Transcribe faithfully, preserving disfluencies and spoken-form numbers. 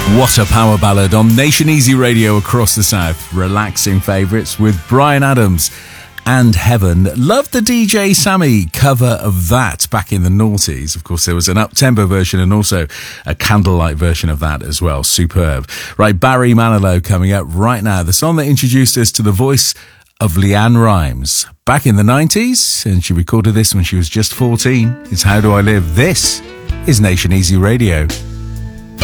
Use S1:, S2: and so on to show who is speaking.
S1: What a power ballad on Nation Easy Radio across the South. Relaxing favourites with Bryan Adams and Heaven. Loved the D J Sammy cover of that back in the noughties. Of course, there was an up-tempo version and also a candlelight version of that as well. Superb. Right, Barry Manilow coming up right now. The song that introduced us to the voice of Leanne Rimes. Back in the nineties, and she recorded this when she was just fourteen. It's How Do I Live? This is Nation Easy Radio.